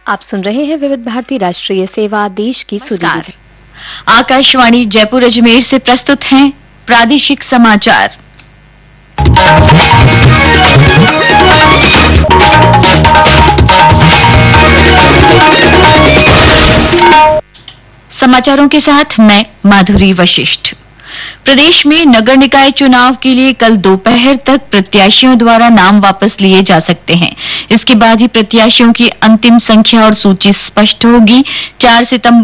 आप सुन रहे हैं विविध भारती राष्ट्रीय सेवा देश की सुधीर। आकाशवाणी जयपुर अजमेर से प्रस्तुत हैं प्रादेशिक समाचार। समाचारों के साथ मैं माधुरी वशिष्ठ। प्रदेश में नगर निकाय चुनाव के लिए कल दोपहर तक प्रत्याशियों द्वारा नाम वापस लिए जा सकते हैं। इसके बाद ही प्रत्याशियों की अंतिम संख्या और सूची स्पष्ट होगी। 4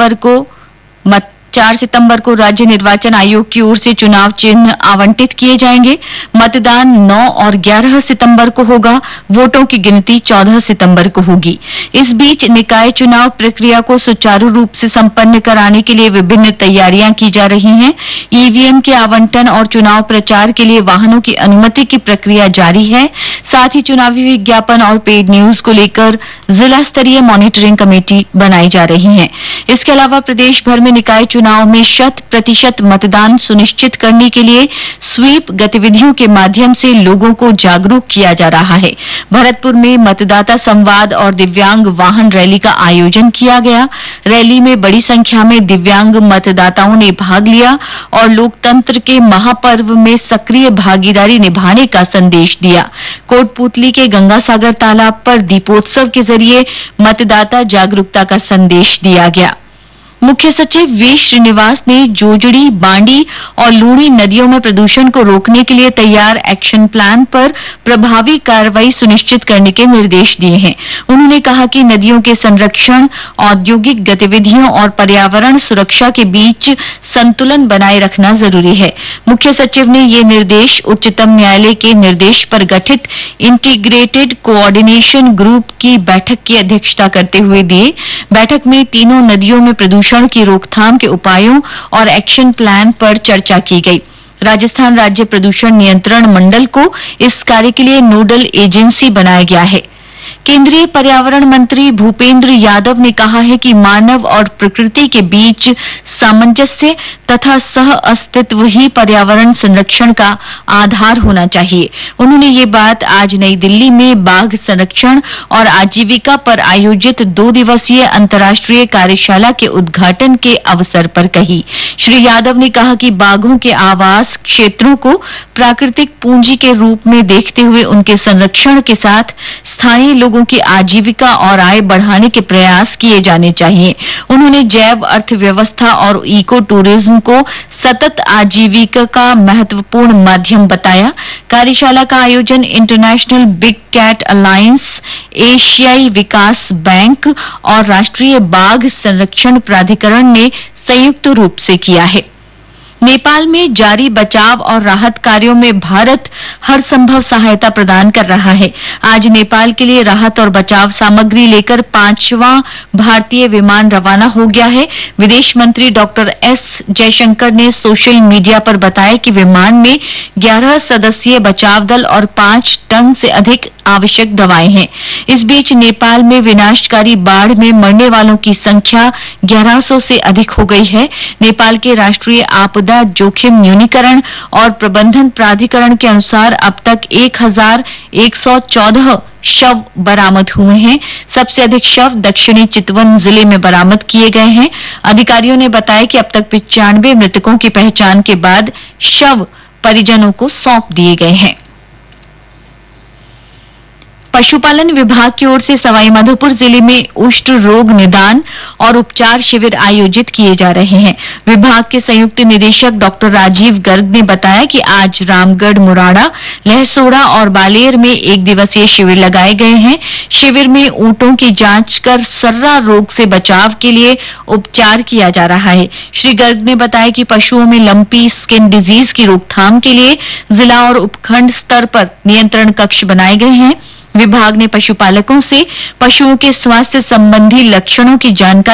सितंबर को राज्य निर्वाचन आयोग की ओर से चुनाव चिन्ह आवंटित किए जाएंगे। मतदान 9 और 11 सितंबर को होगा। वोटों की गिनती 14 सितंबर को होगी। इस बीच निकाय चुनाव प्रक्रिया को सुचारू रूप से संपन्न कराने के लिए विभिन्न तैयारियां की जा रही हैं। ईवीएम के आवंटन और चुनाव प्रचार के लिए वाहनों की अनुमति की प्रक्रिया जारी है। साथ ही चुनावी विज्ञापन और पेड न्यूज को लेकर जिला स्तरीय मॉनिटरिंग कमेटी बनाई जा रही है। इसके अलावा प्रदेश भर में निकाय चुनाव में 100% मतदान सुनिश्चित करने के लिए स्वीप गतिविधियों के माध्यम से लोगों को जागरूक किया जा रहा है। भरतपुर में मतदाता संवाद और दिव्यांग वाहन रैली का आयोजन किया गया। रैली में बड़ी संख्या में दिव्यांग मतदाताओं ने भाग लिया और लोकतंत्र के महापर्व में सक्रिय भागीदारी निभाने का संदेश दिया। कोटपुतली के गंगासागर तालाब पर दीपोत्सव के जरिए मतदाता जागरूकता का संदेश दिया गया। मुख्य सचिव वी श्रीनिवास ने जोजड़ी, बांडी और लूणी नदियों में प्रदूषण को रोकने के लिए तैयार एक्शन प्लान पर प्रभावी कार्रवाई सुनिश्चित करने के निर्देश दिए हैं। उन्होंने कहा कि नदियों के संरक्षण, औद्योगिक गतिविधियों और पर्यावरण सुरक्षा के बीच संतुलन बनाए रखना जरूरी है। मुख्य सचिव ने ये निर्देश उच्चतम न्यायालय के निर्देश पर गठित इंटीग्रेटेड कोऑर्डिनेशन ग्रुप की बैठक की अध्यक्षता करते हुए दिए। बैठक में तीनों नदियों में प्रदूषण की रोकथाम के उपायों और एक्शन प्लान पर चर्चा की गई। राजस्थान राज्य प्रदूषण नियंत्रण मंडल को इस कार्य के लिए नोडल एजेंसी बनाया गया है। केंद्रीय पर्यावरण मंत्री भूपेंद्र यादव ने कहा है कि मानव और प्रकृति के बीच सामंजस्य तथा सह अस्तित्व ही पर्यावरण संरक्षण का आधार होना चाहिए। उन्होंने ये बात आज नई दिल्ली में बाघ संरक्षण और आजीविका पर आयोजित 2 दिवसीय अंतर्राष्ट्रीय कार्यशाला के उद्घाटन के अवसर पर कही। श्री यादव ने कहा कि बाघों के आवास क्षेत्रों को प्राकृतिक पूंजी के रूप में देखते हुए उनके संरक्षण के साथ स्थानीय लोगों की आजीविका और आय बढ़ाने के प्रयास किए जाने चाहिए। उन्होंने जैव अर्थव्यवस्था और इको टूरिज्म को सतत आजीविका का महत्वपूर्ण माध्यम बताया। कार्यशाला का आयोजन इंटरनेशनल बिग कैट अलायंस, एशियाई विकास बैंक और राष्ट्रीय बाघ संरक्षण प्राधिकरण ने संयुक्त रूप से किया है। नेपाल में जारी बचाव और राहत कार्यों में भारत हर संभव सहायता प्रदान कर रहा है। आज नेपाल के लिए राहत और बचाव सामग्री लेकर 5वां भारतीय विमान रवाना हो गया है। विदेश मंत्री डॉक्टर एस जयशंकर ने सोशल मीडिया पर बताया कि विमान में 11 सदस्यीय बचाव दल और 5 टन से अधिक आवश्यक दवाएं हैं। इस बीच नेपाल में विनाशकारी बाढ़ में मरने वालों की संख्या 1100 से अधिक हो गई है। नेपाल के राष्ट्रीय आपदा जोखिम न्यूनीकरण और प्रबंधन प्राधिकरण के अनुसार अब तक 1114 शव बरामद हुए हैं। सबसे अधिक शव दक्षिणी चितवन जिले में बरामद किए गए हैं। अधिकारियों ने बताया कि अब तक 95 मृतकों की पहचान के बाद शव परिजनों को सौंप दिए गए हैं। पशुपालन विभाग की ओर से सवाईमाधोपुर जिले में उष्ट रोग निदान और उपचार शिविर आयोजित किए जा रहे हैं। विभाग के संयुक्त निदेशक डॉक्टर राजीव गर्ग ने बताया कि आज रामगढ़, मुराड़ा, लहसोड़ा और बालेर में 1 दिवसीय शिविर लगाए गए हैं। शिविर में ऊंटों की जांच कर सर्रा रोग से बचाव के लिए उपचार किया जा रहा है। श्री गर्ग ने बताया कि पशुओं में लंपी स्किन डिजीज की रोकथाम के लिए जिला और उपखंड स्तर पर नियंत्रण कक्ष बनाए गए हैं। विभाग ने पशुपालकों से पशुओं के स्वास्थ्य संबंधी लक्षणों की जानकारी